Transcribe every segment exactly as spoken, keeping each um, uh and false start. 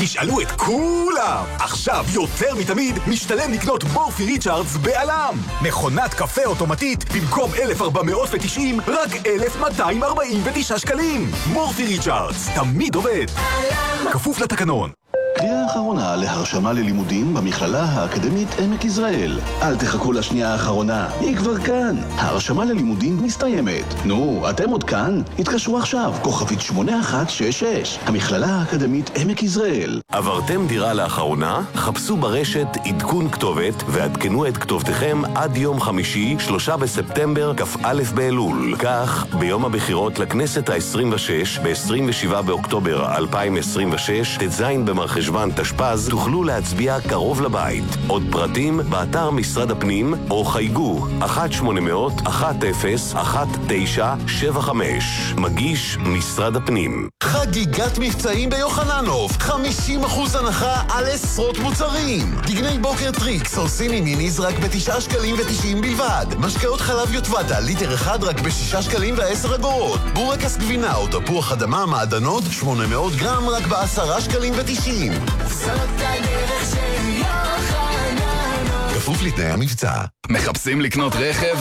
תשאלו את כולם. עכשיו יותר מתמיד משתלם לקנות מורפי ריצ'ארדס בעלם. מכונת קפה אוטומטית במקום אלף ארבע מאות ותשעים רק אלף מאתיים ארבעים ותשע שקלים. מורפי ריצ'ארדס תמיד עובד. כפוף לתקנון. קריאה האחרונה להרשמה ללימודים במכללה האקדמית עמק יזרעאל. אל תחכו לשנייה האחרונה, היא כבר כאן. ההרשמה ללימודים מסתיימת. נו, אתם עוד כאן? התקשרו עכשיו, כוכבית שמונה אחת שש שש. המכללה האקדמית עמק יזרעאל. עברתם דירה לאחרונה? חפשו ברשת עדכון כתובת ועדכנו את כתובתכם עד יום חמישי, שלושה בספטמבר, כ"א באלול. כך, ביום הבחירות לכנסת ה-עשרים ושש, ב-עשרים ושבעה באוקטובר אלפיים עשרים ושש, ט"ז במרחשוון תשפ"ז, תוכלו להצביע קרוב לבית. עוד פרטים באתר משרד הפנים או חייגו אחת שמונה אפס אפס אחת אפס אחת תשע שבע חמש. מגיש משרד הפנים. חגיגת מבצעים ביוחננוף, חמישים אחוז הנחה על עשרות מוצרים. דגני בוקר טריקס עושים עם מיניז רק בתשעה שקלים ותשעים בלבד. משקאות חלב יוטבתה ליטר אחד רק בשישה שקלים ועשר אגורות. בורקס גבינה או תפוח אדמה מעדנות שמונה מאות גרם רק בעשרה שקלים ותשעים. זאת הדרך של יוחננוף. כפוף לתנאי המבצע. מחפשים לקנות רכב?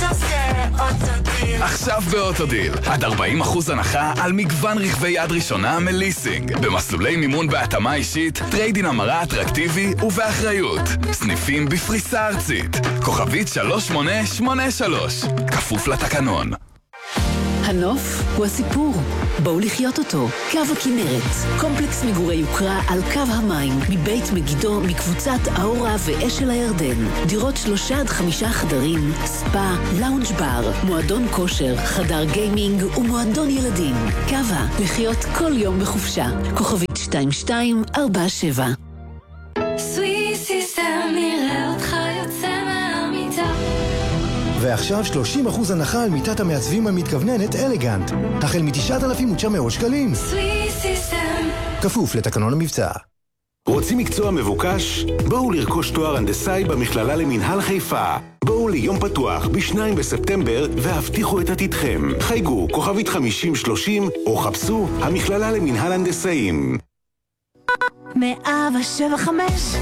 עכשיו באוטודיל, עד ארבעים אחוז הנחה על מגוון רכבי יד ראשונה מליסינג, במסלולי מימון בהתאמה אישית, טריידין המרה אטרקטיבי ובאחריות. סניפים בפריסה ארצית. כוכבית שלוש שמונה שמונה שלוש. כפוף לתקנון. הנוף הוא הסיפור. בואו לחיות אותו. קו הכנרת. קומפלקס מגורי יוקרה על קו המים. מבית מגידו, מקבוצת האורה ואשל הירדן. דירות שלושה עד חמישה חדרים. ספה, לאונג' בר, מועדון כושר, חדר גיימינג ומועדון ילדים. קווה, לחיות כל יום בחופשה. כוכבית שתיים שתיים ארבע שבע. סוויס סיסטם נראה אותך יוצא מהמיטה. ועכשיו שלושים אחוז הנחה על מיטת המעצבים המתכווננת אלגנט. החל מ-תשעת אלפים ותשע מאות שקלים. סוויס סיסטם. כפוף לתקנון המבצע. רוצים מקצוע מבוקש? בואו לרכוש תואר הנדסאי במכללה למינהל חיפה. בואו ליום פתוח בשניים בספטמבר והבטיחו את עתידכם. חייגו כוכבית חמישים שלושים או חפשו המכללה למינהל הנדסאים. מאה ושבע חמש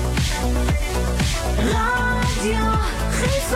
רדיו חיפה.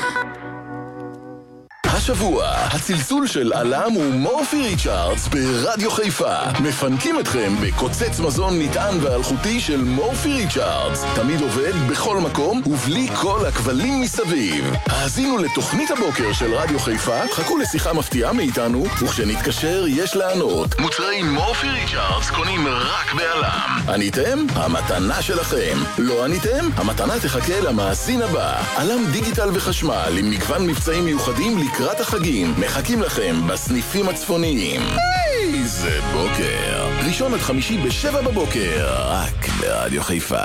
השבוע, הצלצול של אלם ומורפי ריצ'ארדס ברדיו חיפה. מפנקים אתכם בקוצץ מזון נטען ואלחוטי של מורפי ריצ'ארדס. תמיד עובד בכל מקום ובלי כל הכבלים מסביב. האזינו לתוכנית הבוקר של רדיו חיפה, חכו לשיחה מפתיעה מאיתנו, וכשנתקשר יש לענות. מוצרי מורפי ריצ'ארדס קונים רק באלם. עניתם? המתנה שלכם. לא עניתם? המתנה תחכה למאזין הבא. אלם דיגיטל וחשמל עם מגוון מבצעים מיוחדים לקראת החגים. מחכים לכם בסניפים הצפוניים. איזה בוקר. ראשון עד חמישי בשבע בבוקר. רק ברדיו חיפה.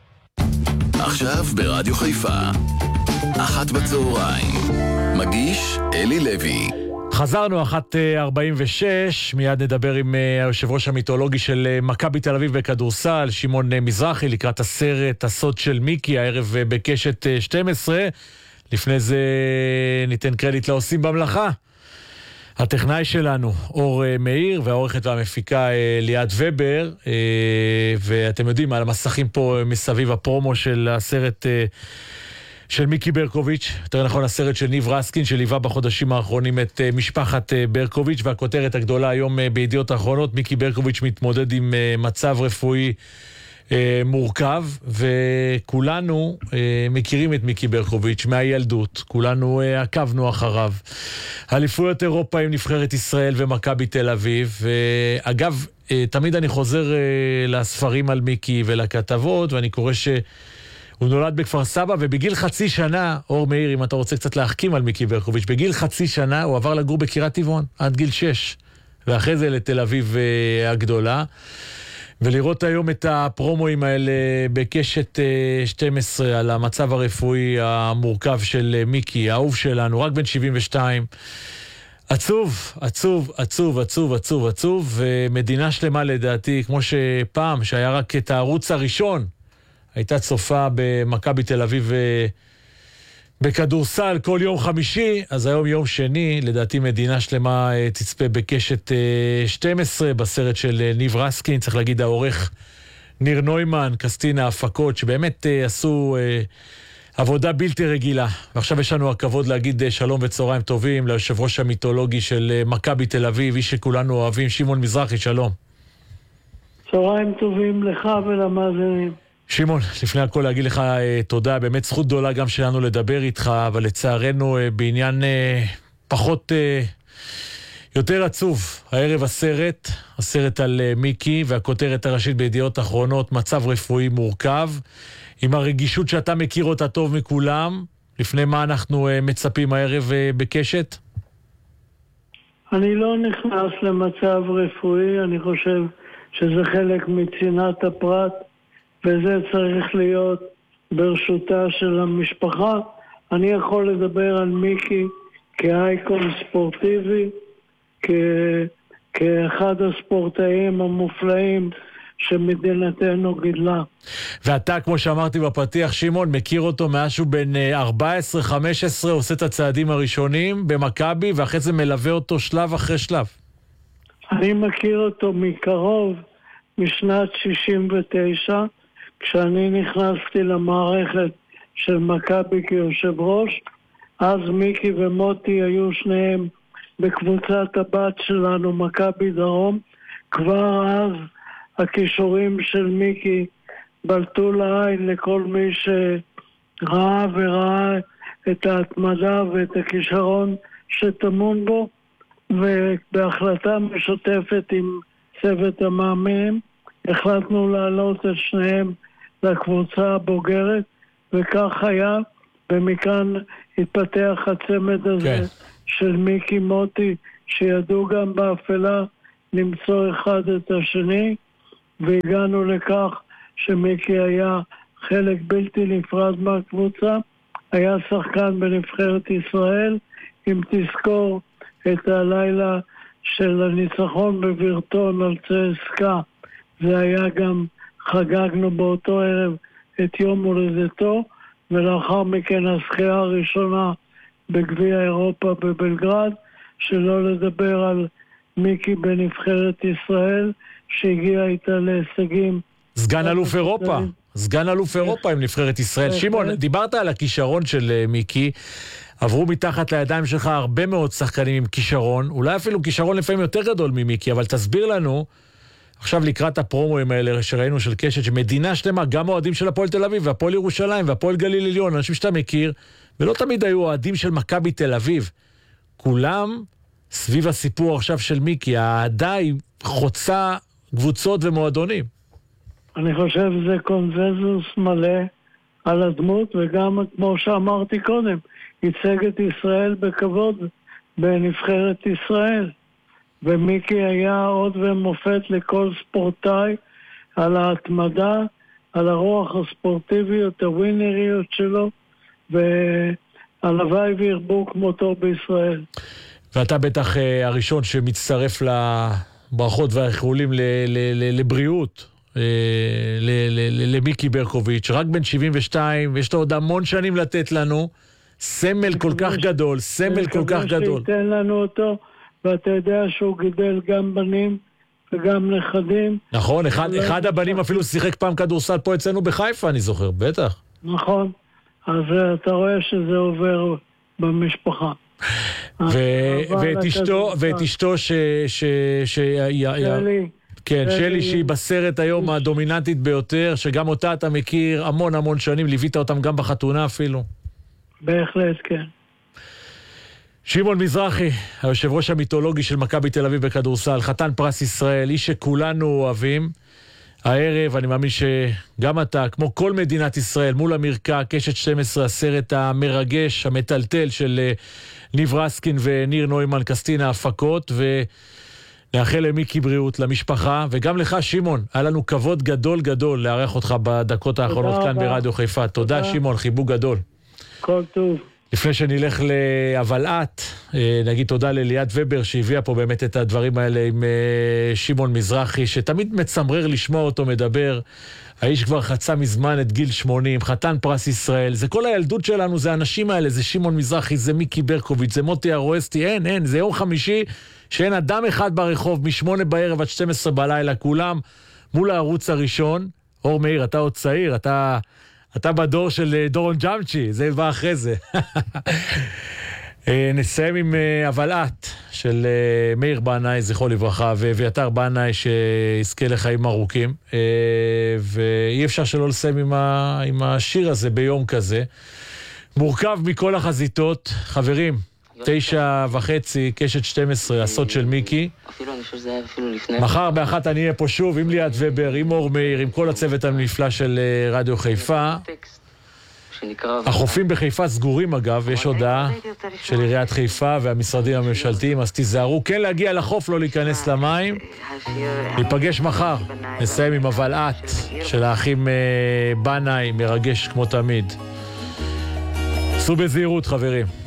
עכשיו ברדיו חיפה. אחת בצהריים. מגיש אלי לוי. חזרנו, אחת ארבעים ושש, מיד נדבר עם היושב ראש המיתולוגי של מכבי תל אביב בכדורסל, שמעון מזרחי, לקראת הסרט הסוד של מיקי, הערב בקשת שתים עשרה. לפני זה ניתן קרדיט לעושים במלאכה. הטכנאי שלנו, אור מאיר, והעורכת והמפיקה ליעד ובר, ואתם יודעים, על המסכים פה מסביב הפרומו של הסרט של מיקי ברקוביץ', יותר נכון הסרט של ניב רסקין, שליווה בחודשים האחרונים את משפחת ברקוביץ', והכותרת הגדולה היום בידיעות האחרונות, מיקי ברקוביץ' מתמודד עם מצב רפואי מורכב, וכולנו מכירים את מיקי ברקוביץ' מהילדות, כולנו עקבנו אחריו. אליפויות אירופה עם נבחרת ישראל ומכבי תל אביב, ואגב, תמיד אני חוזר לספרים על מיקי ולכתבות, ואני קורא שהוא נולד בכפר סבא, ובגיל חצי שנה, אור מאיר, אם אתה רוצה קצת להחכים על מיקי ברקוביץ', בגיל חצי שנה הוא עבר לגור בקירת טבעון, עד גיל שש, ואחרי זה לתל אביב הגדולה. ולראות היום את הפרומואים האלה בקשת שתים עשרה על המצב הרפואי המורכב של מיקי, האהוב שלנו, רק בן שבעים ושתיים. עצוב, עצוב, עצוב, עצוב, עצוב, עצוב, ומדינה שלמה לדעתי, כמו שפעם, שהיה רק את הערוץ הראשון, הייתה צופה במכבי תל אביב בכדורסל כל יום חמישי, אז היום יום שני, לדעתי מדינה שלמה תצפה בקשת שתים עשרה, בסרט של ניב רסקין, צריך להגיד העורך ניר נוימן, קסטינה הפקות, שבאמת uh, עשו uh, עבודה בלתי רגילה. ועכשיו יש לנו הכבוד להגיד uh, שלום וצהריים טובים ליושב ראש המיתולוגי של uh, מכבי תל אביב, איש שכולנו אוהבים, שמעון מזרחי, שלום. צהריים טובים לך ולמאזינים. שמעון, לפני הכל להגיד לך uh, תודה, באמת זכות גדולה גם שלנו לדבר איתך, אבל לצערנו uh, בעניין uh, פחות... Uh, יותר עצוב, הערב הסרט, הסרט על uh, מיקי, והכותרת הראשית בידיעות אחרונות, מצב רפואי מורכב, עם הרגישות שאתה מכיר אותה טוב מכולם, לפני מה אנחנו uh, מצפים הערב uh, בקשת? אני לא נכנס למצב רפואי, אני חושב שזה חלק מצנעת הפרט, וזה צריך להיות ברשותה של המשפחה. אני יכול לדבר על מיקי כאייקון ספורטיבי, כ- כאחד הספורטאים המופלאים שמדינתנו גידלה. ואתה, כמו שאמרתי בפתיח, שמעון, מכיר אותו מאז שהוא בן ארבע עשרה חמש עשרה, עושה את הצעדים הראשונים במכבי, ואחרי זה מלווה אותו שלב אחרי שלב. אני מכיר אותו מקרוב משנת שישים ותשע, כשאני נכנסתי למערכת של מכבי כיושב ראש. אז מיקי ומוטי היו שניהם בקבוצת הבת שלנו, מכבי דרום. כבר אז הכישורים של מיקי בלטו לעין לכל מי שראה וראה את ההתמדה ואת הכישרון שטמון בו, ובהחלטה משותפת עם צוות המאמנים החלטנו להעלות את שניהם לקבוצה הבוגרת, וכך היה, ומכאן התפתח הצמד הזה כן. של מיקי מוטי, שידעו גם באפלה למצוא אחד את השני, והגענו לכך שמיקי היה חלק בלתי נפרד מהקבוצה, היה שחקן בנבחרת ישראל. אם תזכור את הלילה של הניצחון בבירטון על צסקה, זה היה גם, חגגנו באותו ערב את יום הולדתו, ולאחר מכן הזכייה הראשונה בגביע אירופה בבלגרד, שלא לדבר על מיקי בנבחרת ישראל, שהגיע איתה להישגים. סגן אלוף אירופה, סגן אלוף אירופה עם נבחרת ישראל. שמעון, דיברת על הכישרון של מיקי, עברו מתחת לידיים שלך הרבה מאוד שחקנים עם כישרון, אולי אפילו כישרון לפעמים יותר גדול ממיקי, אבל תסביר לנו, עכשיו לקראת הפרומואים האלה שראינו של קשת, שמדינה שלמה, גם אוהדים של הפועל תל אביב, והפועל ירושלים, והפועל גליל עליון, אנשים שאתה מכיר, ולא תמיד היו אוהדים של מכבי תל אביב. כולם סביב הסיפור עכשיו של מיקי, האהדה היא חוצה קבוצות ומועדונים. אני חושב שזה קונזנזוס מלא על הדמות, וגם כמו שאמרתי קודם, ייצג את ישראל בכבוד בנבחרת ישראל. ומיקי היה עוד ומופת לכל ספורטאי על ההתמדה, על הרוח הספורטיביות, הווינריות שלו, והלוואי וירבו כמותו בישראל. ואתה בטח הראשון שמצטרף לברכות והאיחולים לבריאות למיקי ברקוביץ', רק בן שבעים ושתיים, יש לו עוד המון שנים לתת לנו, סמל כל כך גדול, סמל כל כך גדול. אני מקווה שייתן לנו אותו, ואתה יודע שהוא גידל גם בנים וגם נכדים. נכון, אחד, אחד הבנים אפילו שיחק פעם כדורסל פה אצלנו בחיפה, אני זוכר, בטח. נכון, אז אתה רואה שזה עובר במשפחה. ואת אשתו, ואת אשתו ש... שלי. כן, שלי שהיא בסרט היום הדומיננטית ביותר, שגם אותה אתה מכיר המון המון שנים, ליווית אותם גם בחתונה אפילו. בהחלט, כן. שמעון מזרחי, היושב ראש המיתולוגי של מכבי תל אביב בכדורסל, חתן פרס ישראל, איש שכולנו אוהבים. הערב, אני מאמין שגם אתה, כמו כל מדינת ישראל, מול המרקע, קשת שתים עשרה, הסרט המרגש, המטלטל של ניב רסקין וניר נוימן, קסטינה הפקות, ונאחל למיקי בריאות, למשפחה, וגם לך, שמעון, היה לנו כבוד גדול גדול לארח אותך בדקות האחרונות כאן ברדיו חיפה. תודה, שמעון, חיבוק גדול. כל טוב. לפני שנלך לאבל את, נגיד תודה לליאת ובר שהביאה פה באמת את הדברים האלה עם שמעון מזרחי, שתמיד מצמרר לשמוע אותו מדבר. האיש כבר חצה מזמן את גיל שמונים, חתן פרס ישראל, זה כל הילדות שלנו, זה האנשים האלה, זה שמעון מזרחי, זה מיקי ברקוביץ', זה מוטי הרואסטי, אין, אין, זה יום חמישי שאין אדם אחד ברחוב, משמונה בערב עד שתים עשרה בלילה, כולם מול הערוץ הראשון, אור מאיר, אתה עוד צעיר, אתה, אתה בדור של דורון ג'אמצ'י, זה בא אחרי זה. נסיים עם אבל את, של מאיר בנאי, זכרו לברכה, ואביתר בנאי, שיזכה לחיים ארוכים. ואי אפשר שלא לסיים עם, ה, עם השיר הזה ביום כזה. מורכב מכל החזיתות. חברים, תשע וחצי, קשת שתים עשרה, הסוד של מיקי. אפילו אני חושב שזה היה אפילו לפני. מחר באחת אני אהיה פה שוב, עם ליאת ובר, עם אור מאיר, עם כל הצוות הנפלא של רדיו חיפה. החופים בחיפה סגורים אגב, יש הודעה של עיריית חיפה והמשרדים הממשלתיים, אז תיזהרו, כן להגיע לחוף, לא להיכנס למים. ניפגש מחר, נסיים עם אבל את, של האחים בנאי, מרגש כמו תמיד. סעו בזהירות חברים.